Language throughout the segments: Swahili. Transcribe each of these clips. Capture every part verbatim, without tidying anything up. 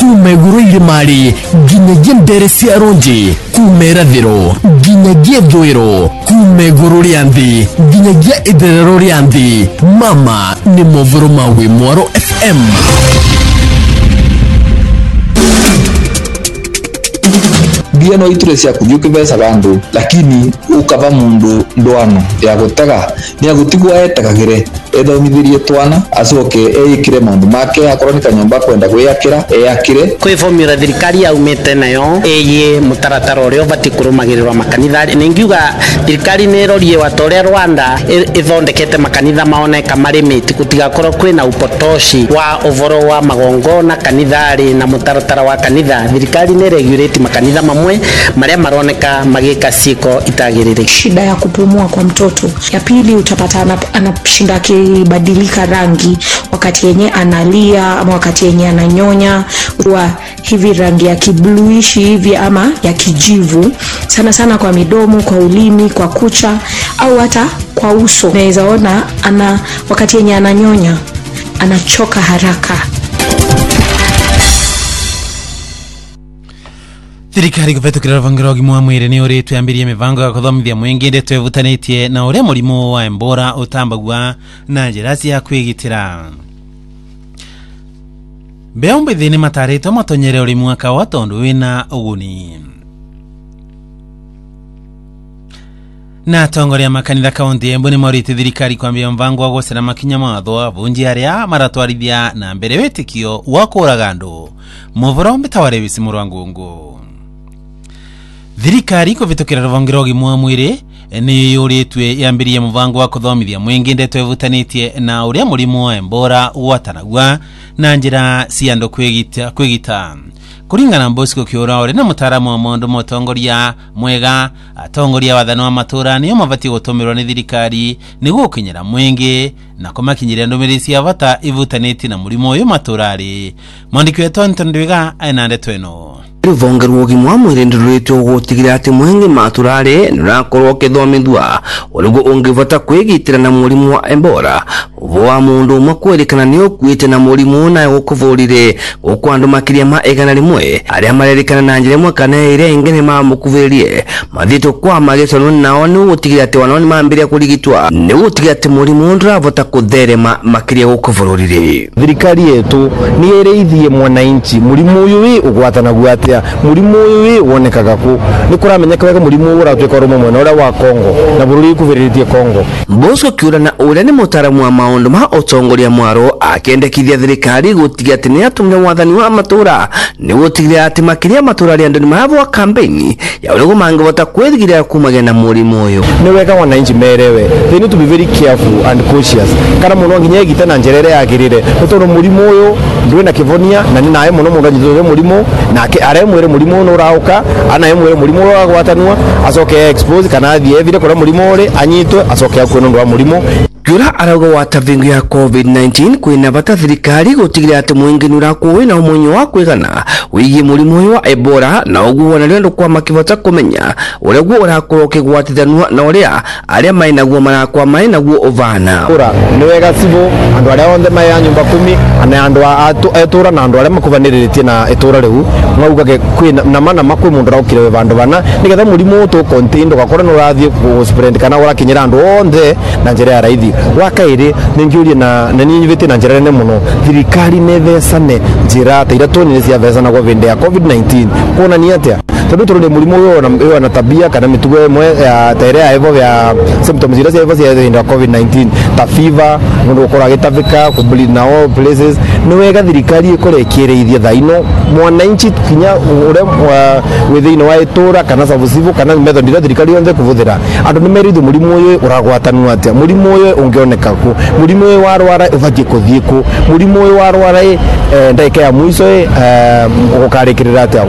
kumeguru irimari nginyagia ndere cia ronji kumerathiro nginyagia thwiro kumeguru ria nthi nginyagia itherero ria nthi. Mama ni movoro mawe Mwaro F M. Bia no iture cia kujuke besa bandu lakini ukava mundu ndwano ya gutega ni agutigwa etegagire ethomithirie twana acoke eikire maundu make akoronika nyomba kwenda gwiyakira eyakire kwi formula thirikari yaumite nayo eye mutaratara uria bati kurumagirirwa makanitha. Ningiuga thirikari ni rorie watoria Rwanda ithondekete makanitha maoneka marimiti gutigakorwo kwina upotoshi wa ovoro wa magongona kanithari na mutaratara wa kanitha. Thirikari ni regulate makanitha mamwe maria maroneka magika siko itagirire. Shida ya kupumua kwa mtoto. Ya pili utapata anashinda kibadilika rangi wakati yenye analia ama wakati yenye ananyonya, kwa hivi rangi ya kibluishi hivi ama ya kijivu sana sana kwa midomo, kwa ulimi, kwa kucha au hata kwa uso. Naweza ona ana wakati yenye ananyonya anachoka haraka. Thirikari kuvetukira ruvangiro gimwa mwire ni uri tuyambirie mivango ya kuthomithia mwingi ndi twevutanĩtie na uria murimu wa Ebola utambagwa na njĩra cia kwigitira. Mbeu mbithi ni matarĩtwo matonyere uri mwaka wa tondu wina uguni. Na atongoria makanitha kaunti Embu ni morite thirikari kwambia mvango wa gũcera makinya mawatho avunji aria maratwarithia na mbere witikio wa kũraga andu. Movoro mbitaware wisi Murwangungu. Thirikari kuvitukira ruvangiro gimwa mwire ni yuritwe yambirie muvango wa kuthomithia mwingi ndeto evutanĩtie na uria murimu wa Ebola watanagwa na njira cia andu kwigita kwigita. Kuringana Bosco Kiura uri na mutaramu wa maundu motongoria mwega atongoria wathani wa matura niyo mavati gutumirwa ni thirikari niguo gukinyira mwingi na kumakinyira ndumiri cia bata ivutanĩtie na murimu uyu maturari. Mwandiki wetu Anton Ndwiga aina ndeto eno. Ruvongero rwogimwa mwire ndirwitwo gutigira ati mwenge maturare nurakorwo kithomithwa urugo ungivota kwigitira na murimu wa Ebola. Uvo wa mundu umwe kwerekana ni ukuite na murimu na gukuvurire guku andu makiria ma igana rimwe aria marerekana na njira imwe kana iria ingi ni mamukuvirie mathito kwa magetho nao ni gutigira ati wanao ni mambiria kurigitwa ni gutigira ati murimu nduravota kutherema makiria gukuvurire. Thirikari yetu ni ereithie mwananchi murimu uyu wi ugwatanagwa atia murimu uyu wi wonekaga ku ni kuramenyeka wega murimu uratweka rumo mwena ura wa Kongo na bururi kuviritie Kongo. Bosco Kiura na ule ni mutaramu wa maundu ma utongoria Mwaro akendekithia thirikari gutigia ati ni atumia wathani wa matura ni gutigia ati makiria matura ria andu ni mahavwa kampeni ya urugo mangivota kwithigira kumagia na murimu uyu. Ni wega wananchi merewe they need to be very careful and cautious kana muno nginya igita na njerere yagirire utono murimu uyu ndwina kivonia na ni nae muno mundu anyitwe murimu nake aremwire murimu no rauka ana yemwire murimu wa gwatanwa asoke expose kana athie vile kora murimu uri anyitwe asoke akuno ndo wa murimu. Kiura arauga wata vingu ya COVID nineteen kwina bata thirikari gutigira ati mwingi nurakuwe na umunyo wa kwigana wigi murimu wa Ebola na uguo na rendo kwa makivota kumenya uria guo urakorwo kigwatithanwa na uria aria mainaguo marakwa mainaguo ovana. Ura ni wega sibo andu aria onthe mai nyumba kumi ana andu etura na andu aria makuvaniritie na etura riu ngauga kwina na mana makwe mundu raukire we bandu bana nigetha murimu to contain gakora no rathie ku spread kana ura kinyira andu onthe na njira ya raithi. Wakaire ningiuria na nanyivite na njira nene muno thirikari nethesane njira ta ira tonire cia vesana kwa vinde ya COVID nineteen kuona ni atia tondu turune murimu uyu na tabia kana mitugo imwe ya taire ya evo ya symptoms ira cia evo cia vinde ya COVID nineteen ta fever mundu ukora gitavika kubuli na all places ni wega thirikari ikore ikireithia thaino mwananchi kinya ure within wa itura kana sabusivu kana method ira thirikari yonde kuvuthira andu ni merithi murimu uyu uragwatanwa atia murimu uyu ungioneka ku murimu uyu warwara uvatie kuthie ku murimu uyu warwara ndeka ya mwiso ugukarikirira atia.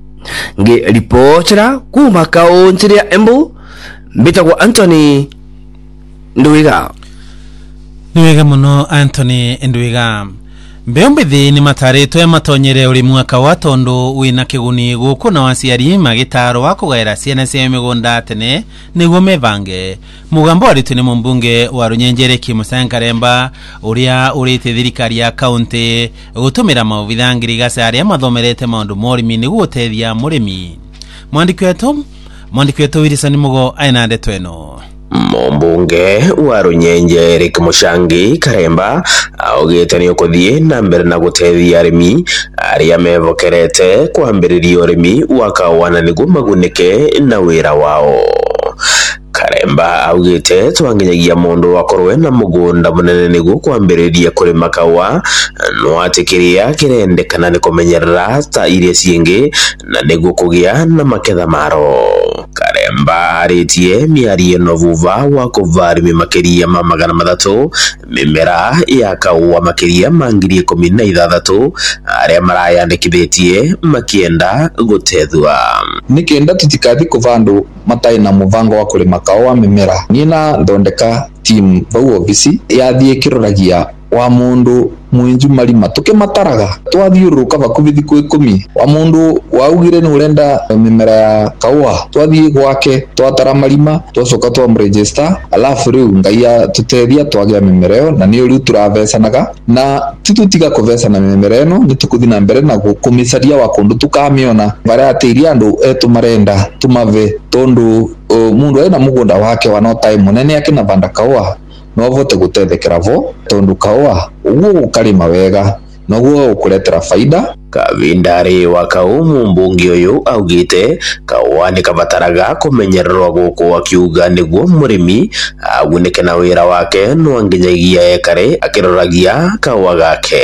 Nge reportera kuma kaunti ya Embu mbitagwa Anthony Ndwiga. Ndwiga muno Anthony Ndwiga. Mbeombithi ni mataritwe ya matonyere uri mwaka wa tondu wina kiguni guku na waciari magitaro wa kugaira ciana cia migunda tene niguo mevange. Mugambo aritu ni mumbunge wa Runyenjere Kimusa Karemba uria urite thirikari ya kaunti gutumira maobitha ngirigaca aria mathomerete maundu morimi niguo gutethia murimi. Mwandiki wetu mwandiki wetu Wilson Mugo aina ndeto eno. Mumbunge wa Runyenjere Kimusa Karemba augite ni ukuthie na mbere na gutethia arimi aria mevokerete kwambiriria urimi wa kawana niguo magunike na wira wao. Karemba augite twanginyagia mundu wakorwe na mugunda munene niguo kwambiriria kurima kawa no atikiria kirendekana ni kumenyerera ta iria ciingi na niguo kugia na maketha maro. Karemba aritie miarie no vuva wa kuvarimi makiria ma magana mathatu mimera ya kawa makiria mangiri ikumi na ithathatu aria marayandikithitie makienda gutethua nikenda tutikathi kuvandu matai na muvango wa kurima kawa mimera nina ndondeka team vau ofisi yathie kiroragia wa mundu mwinju marima tukimataraga twathiuruka vakuvi thiku ikumi wa mundu waugire ni urenda mimera ya kawa twathie gwake twatara marima twacoka twamregister alafu riu ngaia tutethia twagia mimera yo na ni riu turavecanaga na tututiga kuvecana mimera eno ni tukuthi na mbere na gukumicaria wa kundu tukamiona varia atiria andu etu marenda tumave tondu uh, mundu ena mugunda wake wa no time munene akina vanda kawa no vote gutethekera vo tondu kawa uguo ukarima wega noguo ukuletera faida. Kavindari wa kaumu mbungi uyu augite kawa ni kavataraga kumenyererwa guku akiuga niguo murimi agunike na wira wake no anginyagia ekare akiroragia kawa gake.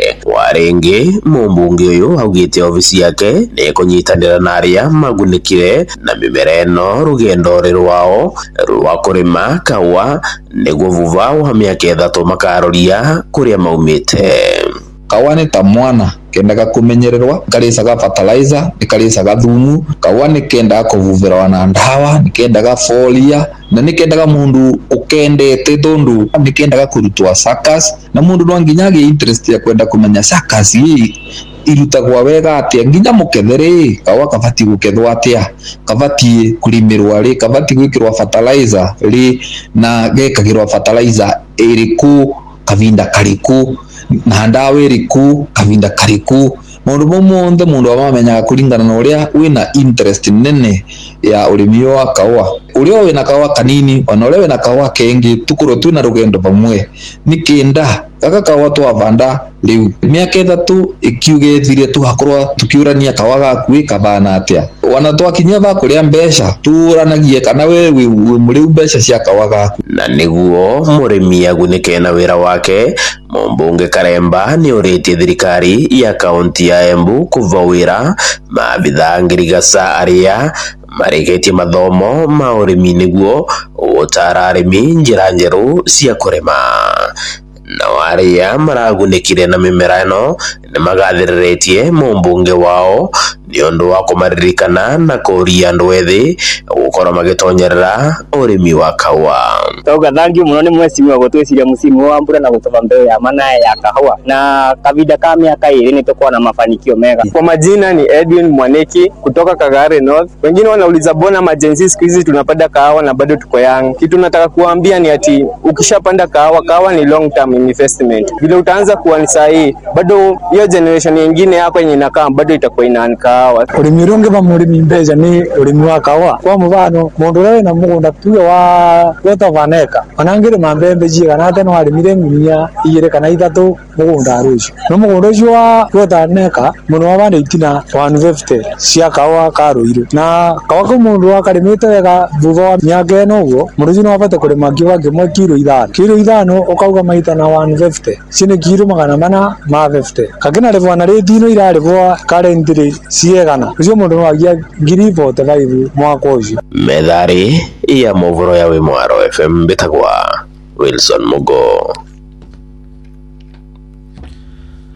Waringi mumbungi uyu augite ofisi yake ni kunyitanira na aria magunikire na mimera eno rugendo rwao rwa kurima kawa niguo vuva wa miaka ithatu makaroria kuria maumite. Kawa ni ta mwana kendaga kumenyererwa karisaga fertilizer nikarisaga thumu kawa ni kendaga kuvuvira na ndawa nikendaga folia na nikendaga mundu ukendete tondu nikendaga kurutwa sakas na mundu no nginyage interest ya kwenda kumenya sakas hii irutagwa wega atia nginya mukethere kawa kavati gukethwa atia kavati kurimirwa ri kavati gwikirwa fertilizer ri na gekagirwa fertilizer iriku kavinda kariku na ndawa iriku kavinda kariku mundu mumonde mundu amamenyaga kuringana na uria wina interest nene ya urimi wa kawa uria wina kawa kanini ona uria wina kawa kengi tukuro twina rugendo vamwe nikenda kaka kawa twavanda riu miaka ithatu ikiugethire tuhakorwa tukiurania kawa gaku ikavana atia wana twakinya va kuria mbeca turanagie kana we wi muriu mbeca cia kawa gaku na niguo murimi agunike na wira wake. Mumbunge Karemba ni uritie thirikari ya kaunti ya Embu kuva wira maabitha ngirigaca aria marigetie mathomo ma urimi niguo gutara arimi njira njeru cia kurima na waria maragunikire na mimera eno ni magathiriretie mumbunge wao ni undu wa kumaririkana na kuria andu ethi gukorwo magitonyerera urimi wa kawa. Toga thangi muno ni mweciria gutwiciria musimu wa mbura na gutova mbeu ya mana ya kahawa na kavinda ka miaka iri ni tukwa na mafanikio mega. Kwa majina ni Edwin Mwaneki kutoka Kagare North. Wengine wanauliza bona majenzi siku hizi tunapanda kahawa na bado tuko young. Kitu nataka kuambia ni ati ukishapanda kahawa kahawa ni long term investment. Vile utaanza kuwa ni sahi bado hiyo generation nyingine yako yenye inakaa bado itakuwa ina kahawa. Urimi ronge ba murimi mbeja ni urimi wa kahawa. Kwa mfano mundu ule na mugunda tuwe wa weta vaneka anangire mambembe jiga na teno arimire ngunia igire kana ithatu mugunda rucio no mugunda ucio wa weta neka muno wabande itina one fifty cia kahawa karuiru na kawa ko mundu akarimite wega thutha wa miaka eno uguo mundu ucio no abate kurima kiwa kimwe kilo ithano kilo ithano ukauga maita na one fifty cine kilo magana mana ma fifty kagina revwa na retino irarevwa currently ciegana ucio mundu no agia ngiri forty-five mwaka ucio. Methari ya movoro ya Wimwaro F M bitagwa Wilson Mugo.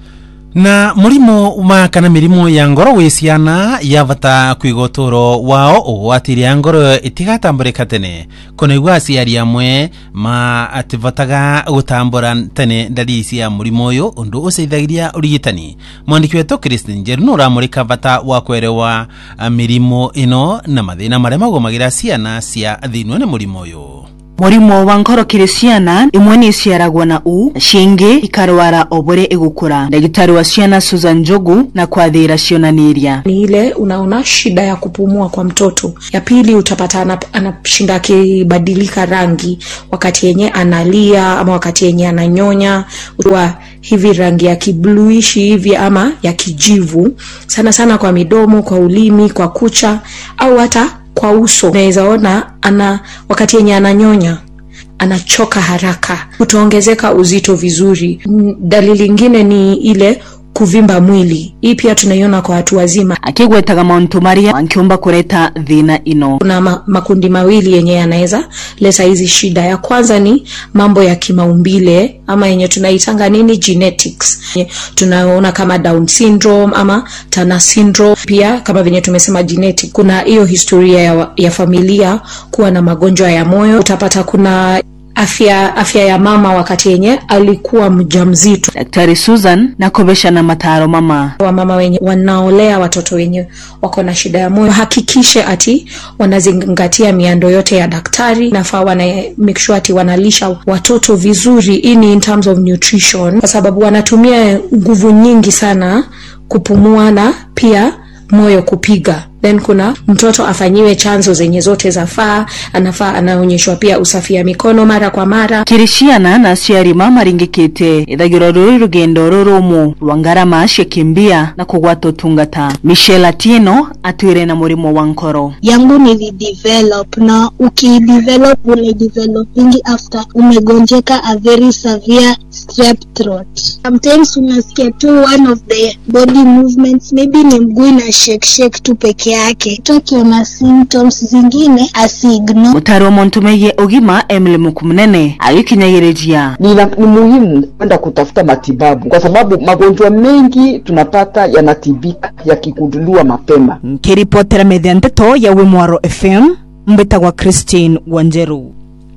na murimo makana mirimo ya ngoro wisiana yavata kwigotoro wao owatiria ngoro itigatamburika tene kone gwasi ari amwe ma ativataga gutambura tene ndalisi ya murimo uyu undu useithagiria urigitani mwandiki wetu Christine Njeru uramurika vata wa kwerewa mirimo ino na mathina maria magomagira ciana cia thinwe ni murimo uyu. Murimo wa ngoro kirisiana imwe ni ciaragwa na u shinge ikarwara obore igukura. Daktari wa ciana Susan Njogu na kwathira cionaniria ni ile unaona shida ya kupumua kwa mtoto. Ya pili utapata anashinda akibadilika rangi wakati yenye analia ama wakati yenye ananyonya, wa hivi rangi ya kibluish hivi ama ya kijivu sana sana kwa midomo, kwa ulimi, kwa kucha au hata kwa uso. Unaweza ona ana wakati yenye ananyonya anachoka haraka, utaongezeka uzito vizuri. Dalili nyingine ni ile kuvimba mwili. Hii pia tunaiona kwa watu wazima. Akigwetaga mauntu maria ankiomba kureta thina ino. Kuna ma, makundi mawili yenye yanaweza leta hizi shida. Ya kwanza ni mambo ya kimaumbile ama yenye tunaitanga nini genetics. Tunaona kama Down syndrome ama Turner syndrome. Pia kama venye tumesema genetic, kuna hiyo historia ya, ya familia kuwa na magonjwa ya moyo. Utapata kuna afya afya ya mama wakati yenye alikuwa mjamzito. Daktari Susan na kobesha na mataro mama wa mama wenye wanaolea watoto wenye wako na shida ya moyo, hakikishe ati wanazingatia miando yote ya daktari. Nafaa wana make sure ati wanalisha watoto vizuri ini in terms of nutrition, kwa sababu wanatumia nguvu nyingi sana kupumua na pia moyo kupiga. Then kuna mtoto afanyiwe chanzo zenye zote zafaa, anafaa anaonyeshwa pia usafi ya mikono mara kwa mara. Kirishiana na ciari mama ringikite ithagiro ruri rugendo rurumu rwangarama shekimbia na kugwato tungata. Michelle Atieno atwire na murimo wa nkoro. Yangu ni develop na ukidevelop ule developing after umegonjeka a very severe strep throat. Sometimes unasikia tu one of the body movements, maybe ni mguu na shake shake tu peke yake. Tukiona symptoms zingine asignal. Mutaro montumeye ogima Emily Mukumnene ayikinyageregia. Ni, ni muhimu kwenda kutafuta matibabu kwa sababu magonjwa mengi tunapata yanatibika yakigunduliwa mapema. Kiripotera medhanteto ya Wimwaro F M mbetagwa Christine Wanjeru.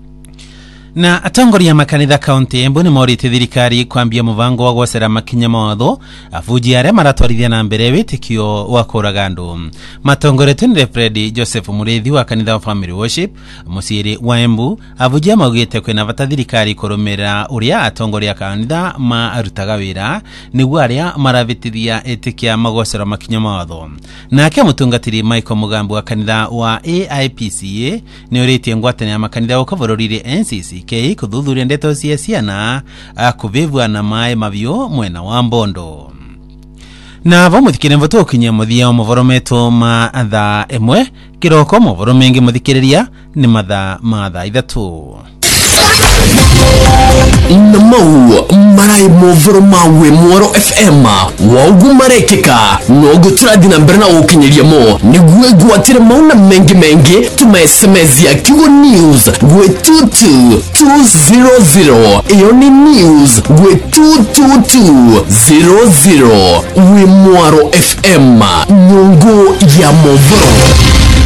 Na atongoria makanitha kaunti Embu ni morite thirikari kwambia muvango wa gwacera makinya mawatho afuji aria maratwarithia na mbere witikio wa kuraga andu. Matongoretwe ni Fred Joseph Mureithi wa kanitha wa Family Worship musiri wa Embu afuji maugite kwina vata thirikari kurumira uria atongoria kanitha marutaga wira niguo aria maravitithia etikia magwacera makinya mawatho. Nake mutungatiri Michael Mugambo wa kanitha wa A I P C A ni uritie ngwatene ya makanitha ukavororire N C C K kuthuthuria ndeto cia ciana kuvivwa na mai mavyo mwena wa Mbondo. Na vo muthikire mvoto ukinya muthia wa muvoro metu ma thaa emwe kiroko. Muvoro mengi muthikiriria ni mathaa ma thaa ithatu. Namau marai movoro mawe Mwaro F M waugu marekeka nogu turadina mberna ukinyiria mo niguwe guatire mauna mengi mengi tuma S M S ya Kigo News gwe two two two zero zero. Iyo ni news gwe two two two zero zero. We Mwaro F M nyungu ya movoro.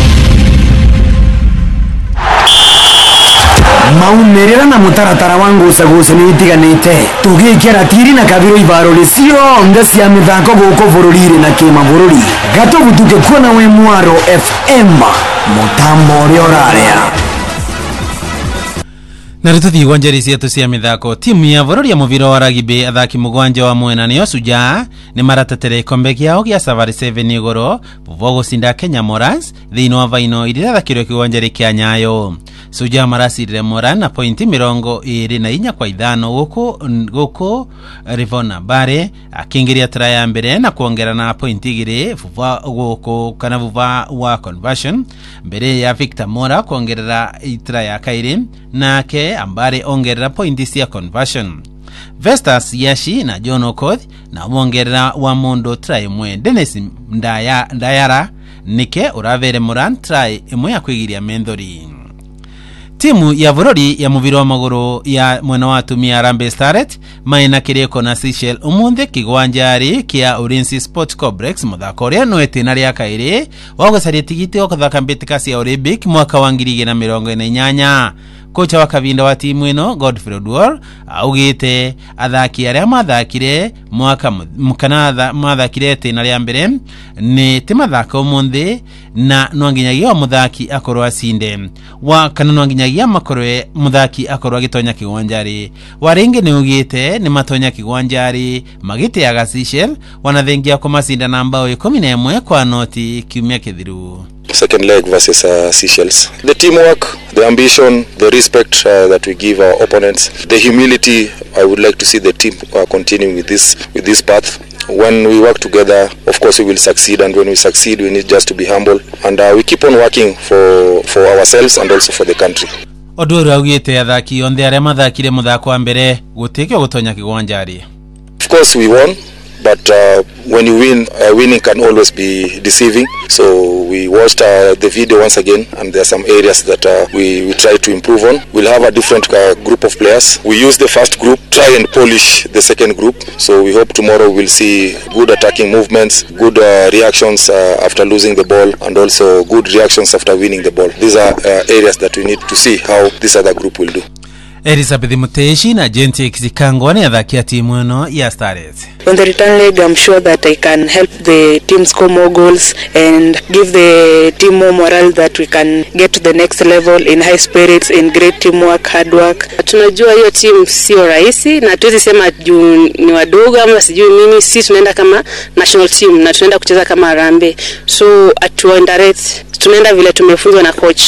Maumerera na mutaratara wangu usaguse ni itiganite tugikera tiri na kabiro ibaro lisio ngasi ya mithako guko bururire na kima bururi gato gutuke kuona we Mwaro F M mutambo rioraria. Na rituthi wanjeri cia cia mithako timu ya bururi ya muviro wa rugby athaki mugwanja wa mwena niyo Suja ni maratetere kombe kiao gia Savari seven igoro vuvo gucinda Kenya Morans thiino wa vaino iria thakirwe kiwanjeri kia Nyayo. Suja marasirire Moran na pointi mirongo iri na inya kwa ithano guku guku Rivona Bare akingiria try ya mbere na kuongera na pointi igiri vuva guku kana vuva wa Conversion mbere ya Victor Mora kuongerera try ya kairi nake Ambare ongerera pointi cia Conversion. Vestas Yashi na John Okoth na ongerera wa Mondo try mwe. Dennis Ndaya Ndayara nike uravere Moran try imwe ya kwigiria Mendori. timu ya bururi ya muviro wa maguru ya mwena wa atumia Harambee Starlet maina kireko na Seychelles umunthe kigwanjari kia Ulinzi Sport Complex muthako uria nwete ria kairi wa gucaria tigiti wa kuthaka mbitika cia Olympic mwaka wa ngiri igĩrĩ na mĩrongo ĩna na inyanya. Kocha wa kavinda wa timu ino Godfrey Oduor augite athaki aria mathakire mwaka mukana mathakire tena ria mbere ni timathaka umunthe na nwanginyagia muthaki akorwo acinde wa kana nwanginyagia makorwe muthaki akorwo agitonya kigwanjari waringi ni ugite ni matonya kigwanjari magite ya Seychelles wanathengia kumacinda namba ikumi na ĩmwe kwa noti kiumia kithiru. Second leg versus uh, Seychelles. The teamwork, the ambition, the respect uh, that we give our opponents, the humility. I would like to see the team uh, continuing with this with this path. When we work together, of course we will succeed, and when we succeed, we need just to be humble, and uh, we keep on working for for ourselves and also for the country. Oduor augite athaki onthe aria mathakire muthako wa mbere gutikio gutonya kigwanjari. Of course we won, but uh, when you win, uh, winning can always be deceiving. So we watched uh, the video once again, and there are some areas that uh, we, we try to improve on. We'll have a different uh, group of players. We use the first group, try and polish the second group. So we hope tomorrow we'll see good attacking movements, good uh, reactions uh, after losing the ball, and also good reactions after winning the ball. These are uh, areas that we need to see how this other group will do. Elizabeth Muteshi na Gente Kizikangwa ni adhakia timu ino ya Starlet. On the return leg, I'm sure that I can help the team score more goals and give the team more morale that we can get to the next level in high spirits, in great teamwork, hard work. Tunajua hiyo team sio rahisi na tuwezi sema juu ni wadogo ama sijui nini. Sisi tunaenda kama national team na tunaenda kucheza kama Harambee. So atuendarete, tunaenda vile tumefunzwa na coach.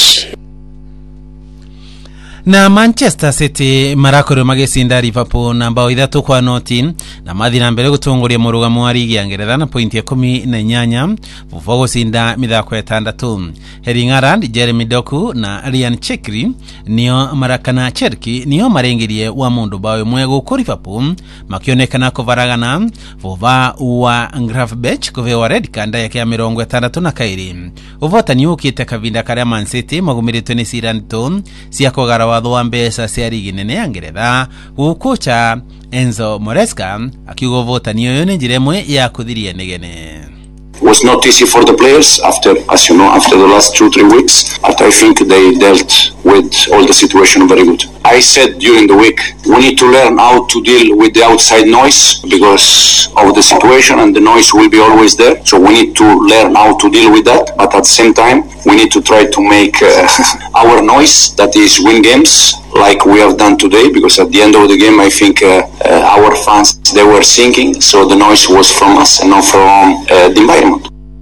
Na Manchester City marakoro magesinda Liverpool na bao ithatu kwa noti na mathi na mbere gutongoria murugamo wa ligi ya Ngeretha na pointi ya kumi na inyanya vuva gucinda mithako itandatu. Erling Haaland, Jeremy Doku na Ryan Cherki nio marakana Cherki nio marengirie wa mundu bao imwe guku Liverpool makionekana kuvaragana vuva wa Gravenberch kuvewa red card ya mirongo itandatu na kairi. Uvotani ukite kavinda karia Man City magumiritwe ni ciranito cia kugara watho wa mbesa cia ligi nene ya Ngeretha gukocha Enzo Maresca akiuga votani uyu ni njira imwe ya kuthiria negene. Was not easy for the players after, as you know, after the last two, three weeks. But I think they dealt with all the situation very good. I said during the week, we need to learn how to deal with the outside noise because of the situation, and the noise will be always there. So we need to learn how to deal with that. But at the same time, we need to try to make uh, our noise, that is win games, like we have done today, because at the end of the game, I think uh, uh, our fans, they were singing, so the noise was from us and not from uh, the environment.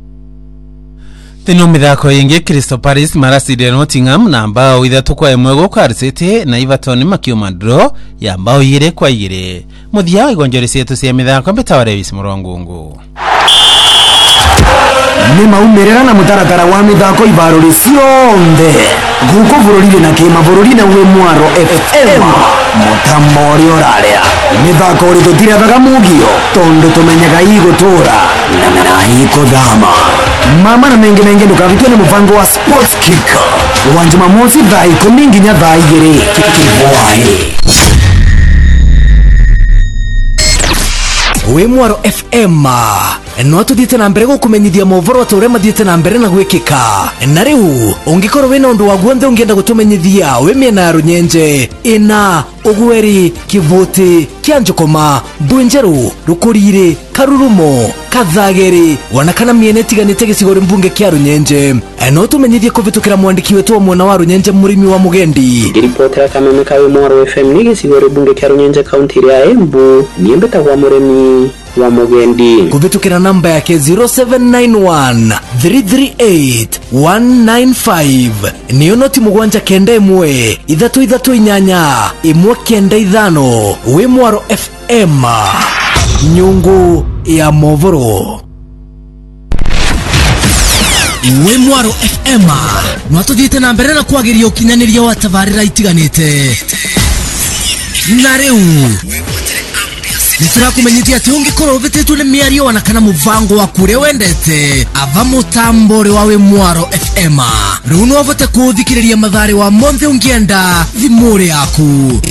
Tino mithako ingi Crystal Palace maracindire Nottingham na mbao ithatu kwa imwe guku Hull City na Everton makiuma draw ya mbao igiri kwa igiri. Muthia wa igonjori cietu cia mithako mbeta wa Lewis Murongungu. Ni maumirira na mutaratara wa mithako ibaruri cionthe guku bururi na kima bururi na we Mwaro F M mutambo uri uraria mithako uri tutiraga mugio tondu tumenyaga igutura na na ikuthama mama na menge menge ndukavitwe ni muvango wa Sports Kick wa Jumamosi thaa ikumi nginya thaa igiri kibwae. We Mwaro F M no tuthite na mbere gukumenyithia movoro atore mathiite na mbere na gwikika na riu ungikorwo wina undu waguo nthe ungienda gutumenyithia we miena ya Runyenje ina Ugweri Kivuti Kianjukoma Mbwenjeru Rukurire Karurumo Kathageri wana kana miene tiganite gicigori mbunge kia Runyenje no tumenyithie kuvitukira mwandiki wetu wa mwena wa Runyenje murimi wa Mugendi ripotera kameme kawe Mwaro F M ni gicigori mbunge kia Runyenje county ya Embu niembeta kwa murimi wa Mugendi kuvitukira namba yake zero seven nine one three three eight one nine five niyo noti mugwanja kenda imwe ithatu ithatu inyanya imwe kenda ithano we Mwaro F M nyungu ya movoro. We Mwaro F M no tuthite na mbere na kwagiria ukinyaniria wa tabarira itiganite na riu niturakumenyithia ati ungikorwo uvititwe ni miario wana kana muvango wa kure wendete ava mutambore wa we Mwaro F M Runo avote kuthikiriria mathare wa monthe ungienda thimure yaku.